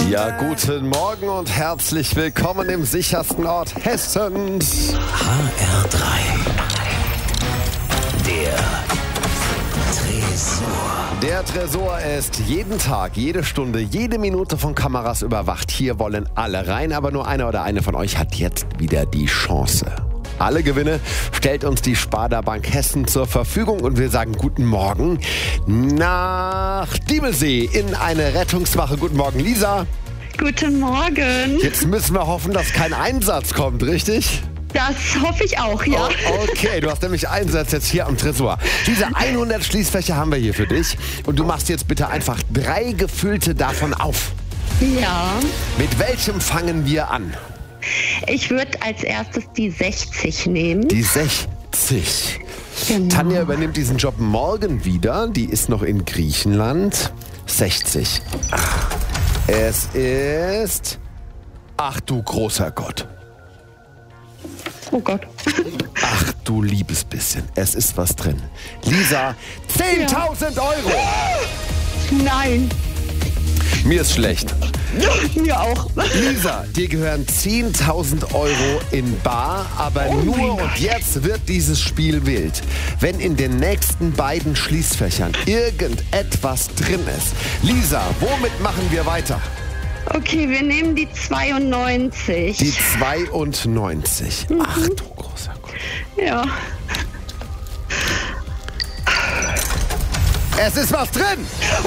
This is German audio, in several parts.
Ja, guten Morgen und herzlich willkommen im sichersten Ort Hessens. HR3. Der Tresor. Der Tresor ist jeden Tag, jede Stunde, jede Minute von Kameras überwacht. Hier wollen alle rein, aber nur einer oder eine von euch hat jetzt wieder die Chance. Alle Gewinne stellt uns die Sparda Bank Hessen zur Verfügung und wir sagen guten Morgen nach Diemelsee in eine Rettungswache. Guten Morgen, Lisa. Guten Morgen. Jetzt müssen wir hoffen, dass kein Einsatz kommt, richtig? Das hoffe ich auch, ja. Oh, okay, du hast nämlich Einsatz jetzt hier am Tresor. Diese 100 Schließfächer haben wir hier für dich und du machst jetzt bitte einfach 3 gefüllte davon auf. Ja. Mit welchem fangen wir an? Ich würde als erstes die 60 nehmen. Die 60. Genau. Tanja übernimmt diesen Job morgen wieder. Die ist noch in Griechenland. 60. Es ist... Ach du großer Gott. Oh Gott. Ach du liebes bisschen. Es ist was drin. Lisa, 10.000 Euro. Nein. Mir ist schlecht. Mir auch. Lisa, dir gehören 10.000 Euro in bar, aber nur und jetzt wird dieses Spiel wild. Wenn in den nächsten beiden Schließfächern irgendetwas drin ist. Lisa, womit machen wir weiter? Okay, wir nehmen die 92. Die 92. Ach du großer Gott. Ja. Es ist was drin!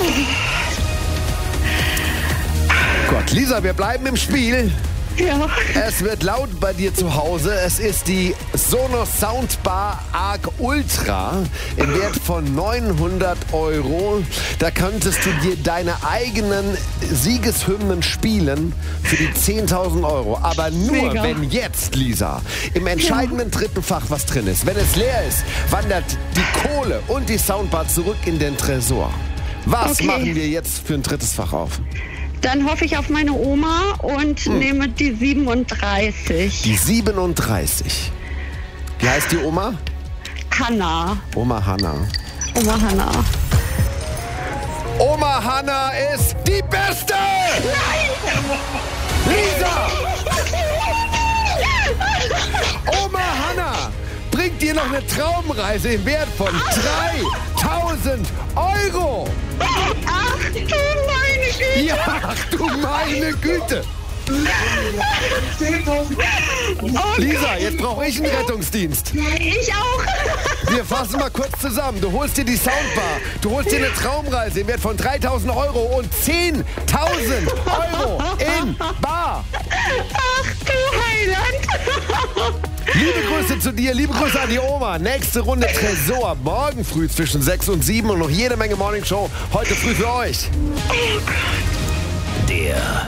Gott, Lisa, wir bleiben im Spiel. Ja. Es wird laut bei dir zu Hause. Es ist die Sonos Soundbar Arc Ultra im Wert von 900 Euro. Da könntest du dir deine eigenen Siegeshymnen spielen für die 10.000 Euro. Aber nur, Mega. wenn jetzt, Lisa, im entscheidenden dritten Fach was drin ist. Wenn es leer ist, wandert die Kohle und die Soundbar zurück in den Tresor. Was Okay. machen wir jetzt für ein drittes Fach auf? Dann hoffe ich auf meine Oma und nehme die 37. Die 37. Wie heißt die Oma? Hanna. Oma Hanna. Oma Hanna. Oma Hanna ist die Beste! Nein! Lisa! Oma Hanna bringt dir noch eine Traumreise im Wert von 3.000 Euro! Ach du meine Güte. Ja, ach du meine Güte! Lisa, jetzt brauche ich einen Rettungsdienst. Ich auch. Wir fassen mal kurz zusammen. Du holst dir die Soundbar, du holst dir eine Traumreise im Wert von 3.000 Euro und 10.000 Euro in bar. Ach du Heiland. Liebe Grüße zu dir, liebe Grüße an die Oma. Nächste Runde Tresor, morgen früh zwischen 6 und 7 und noch jede Menge Morning Show heute früh für euch. Der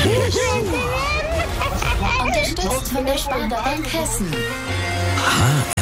Unterstützt von der Sparda Bank Hessen.